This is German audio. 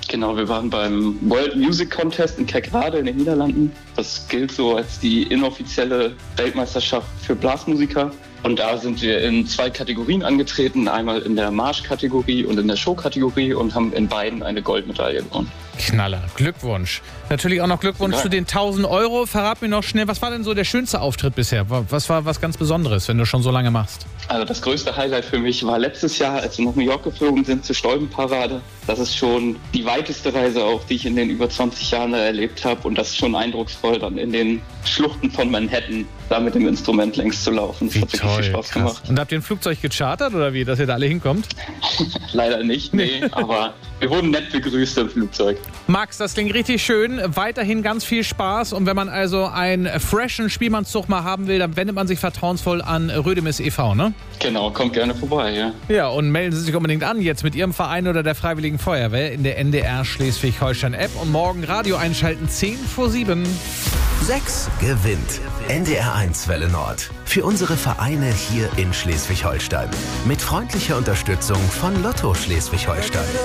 Genau, wir waren beim World Music Contest in Kerkrade in den Niederlanden. Das gilt so als die inoffizielle Weltmeisterschaft für Blasmusiker. Und da sind wir in 2 Kategorien angetreten, einmal in der Marschkategorie und in der Showkategorie und haben in beiden eine Goldmedaille gewonnen. Knaller, Glückwunsch. Natürlich auch noch Glückwunsch zu den 1.000 Euro. Verrat mir noch schnell, was war denn so der schönste Auftritt bisher? Was war was ganz Besonderes, wenn du schon so lange machst? Also das größte Highlight für mich war letztes Jahr, als wir nach New York geflogen sind zur Stolpenparade. Das ist schon die weiteste Reise auch, die ich in den über 20 Jahren erlebt habe. Und das ist schon eindrucksvoll, dann in den Schluchten von Manhattan da mit dem Instrument längs zu laufen. Das hat wirklich viel Spaß gemacht. Und habt ihr ein Flugzeug gechartert oder wie, dass ihr da alle hinkommt? Leider nicht, nee, aber wir wurden nett begrüßt im Flugzeug. Max, das klingt richtig schön. Weiterhin ganz viel Spaß. Und wenn man also einen freshen Spielmannszug mal haben will, dann wendet man sich vertrauensvoll an Rödemis e.V., ne? Genau, kommt gerne vorbei, ja. Ja, und melden Sie sich unbedingt an, jetzt mit Ihrem Verein oder der Freiwilligen Feuerwehr in der NDR Schleswig-Holstein-App. Und morgen Radio einschalten, 7:10. 6 gewinnt. NDR1 Welle Nord. Für unsere Vereine hier in Schleswig-Holstein. Mit freundlicher Unterstützung von Lotto Schleswig-Holstein.